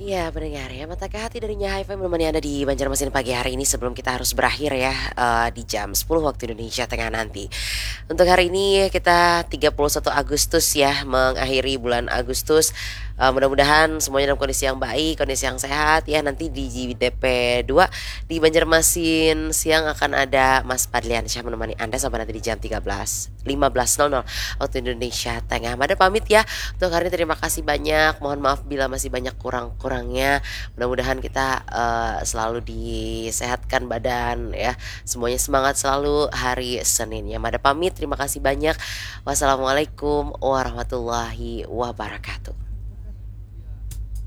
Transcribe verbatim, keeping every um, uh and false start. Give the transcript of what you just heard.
Ya pendengar ya, Mata ke Hati dari Nyaha F M menemani Anda di Banjarmasin pagi hari ini sebelum kita harus berakhir ya, eee, di jam sepuluh waktu Indonesia Tengah nanti. Untuk hari ini kita tiga puluh satu Agustus ya, mengakhiri bulan Agustus, eee, mudah-mudahan semuanya dalam kondisi yang baik, kondisi yang sehat ya. Nanti di D P dua di Banjarmasin siang akan ada Mas Fadliansyah menemani Anda sampai nanti di jam tiga belas lima belas nol nol waktu Indonesia Tengah. Mada pamit ya, untuk hari ini terima kasih banyak, mohon maaf bila masih banyak kurang-kurangnya. Mudah-mudahan kita, eee, selalu disehatkan badan ya, semuanya semangat selalu hari Senin ya. Mada pamit, terima kasih banyak. Wassalamualaikum warahmatullahi wabarakatuh.